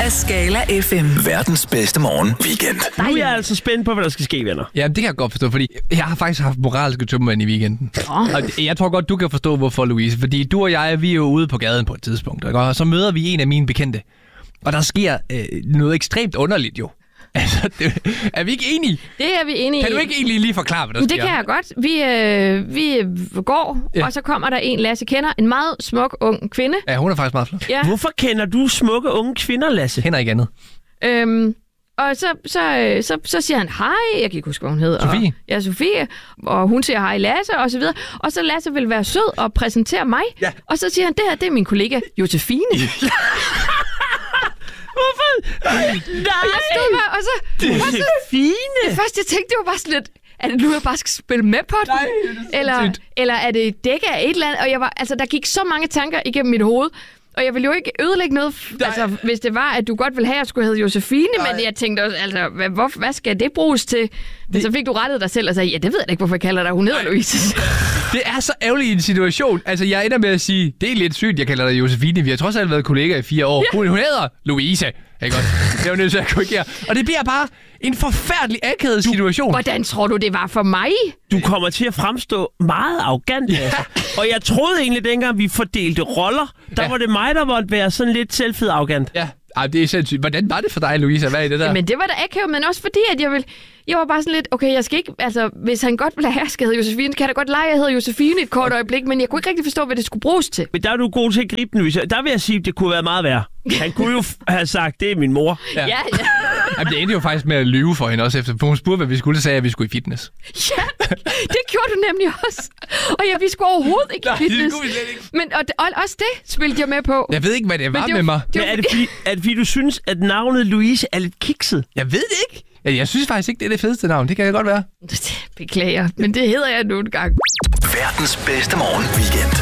af Skala FM. Verdens bedste morgen weekend. Nu er jeg altså spændt på, hvad der skal ske, venner. Ja, det kan jeg godt forstå, fordi jeg har faktisk haft moralske tømmermænd i weekenden. Og jeg tror godt, du kan forstå, hvorfor, Louise. Fordi du og jeg, vi er jo ude på gaden på et tidspunkt, ikke? Og så møder vi en af mine bekendte. Og der sker noget ekstremt underligt jo. Altså, er vi ikke enige? Det er vi enige i. Kan du ikke egentlig lige forklare, hvad der sker? Det kan jeg godt. Vi går, og så kommer der en, Lasse kender, en meget smuk ung kvinde. Ja, hun er faktisk meget flot. Ja. Hvorfor kender du smukke unge kvinder, Lasse? Kender ikke andet. Og så siger han hej, jeg kan ikke huske, hvad hun hedder. Sofie. Ja, Sofie. Og hun siger hej Lasse, og så videre. Og så Lasse vil være sød og præsentere mig. Ja. Og så siger han, det er min kollega Josefine. Hvorfor? Nej! Og jeg stod bare, og så... Josefine! Det første, jeg tænkte, det var bare sådan lidt... Er det nu, jeg bare skal spille med på den? Nej, eller er det dække af et eller andet? Og jeg var, altså, der gik så mange tanker igennem mit hoved. Og jeg ville jo ikke ødelægge noget, altså, hvis det var, at du godt ville have, at jeg skulle hedde Josefine. Nej. Men jeg tænkte også, altså, hvad skal det bruges til? Men så fik du rettet dig selv og sagde, ja, det ved jeg ikke, hvorfor jeg kalder dig. Hun hedder Louise. Det er så ærgerligt en situation. Altså, jeg ender med at sige, det er lidt sygt, jeg kalder dig Josefine. Vi har trods alt været kollegaer i 4 år. Ja. Hun hedder Louise. Ikke godt? Det var nødt til at korrigere. Og det bliver bare en forfærdelig akavet situation. Hvordan tror du, det var for mig? Du kommer til at fremstå meget arrogant, altså. Og jeg troede egentlig, dengang vi fordelte roller, der var det mig, der måtte være sådan lidt selvfed arrogant. Ja. Ej, det er sindssygt. Hvordan var det for dig, Louise, at være i det der? Men det var da akavet, men også fordi, at jeg var bare sådan lidt, okay, jeg skal ikke, altså, hvis han godt vil have, jeg skal hedde Josefine, kan jeg da godt lege, at jeg hedder Josefine et kort øjeblik, men jeg kunne ikke rigtig forstå, hvad det skulle bruges til. Men der er du god til at gribe den, Louise. Der vil jeg sige, at det kunne være meget værre. Han kunne jo have sagt, det er min mor. Ja. Jamen, det endte jo faktisk med at lyve for hende også, efter hun spurgte, hvad vi skulle, sagde, at vi skulle i fitness. Ja, det gjorde du nemlig også. Og ja, vi skulle overhovedet ikke i fitness. Det skulle vi slet ikke. Men og også det spilte jeg med på. Jeg ved ikke, hvad det var med mig. Men er det fordi, du synes, at navnet Louise er lidt kikset? Jeg ved det ikke. Jeg synes faktisk ikke, det er det fedeste navn. Det kan godt være. Beklager, men det hedder jeg nu en gang. Verdens bedste morgen weekend.